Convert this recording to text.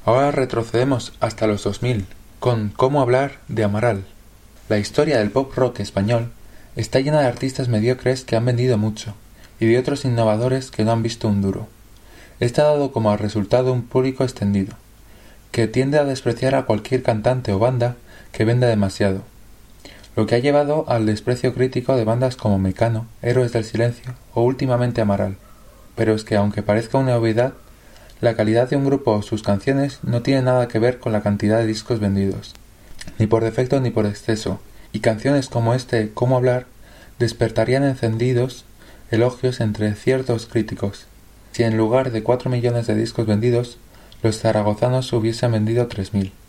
Ahora retrocedemos hasta los 2000 con Cómo hablar de Amaral. La historia del pop rock español está llena de artistas mediocres que han vendido mucho y de otros innovadores que no han visto un duro. Esto ha dado como resultado un público extendido, que tiende a despreciar a cualquier cantante o banda que venda demasiado, lo que ha llevado al desprecio crítico de bandas como Mecano, Héroes del Silencio o últimamente Amaral. Pero es que aunque parezca una obviedad, la calidad de un grupo o sus canciones no tiene nada que ver con la cantidad de discos vendidos, ni por defecto ni por exceso, y canciones como Cómo hablar despertarían encendidos elogios entre ciertos críticos, si en lugar de 4 millones de discos vendidos, los zaragozanos hubiesen vendido 3000.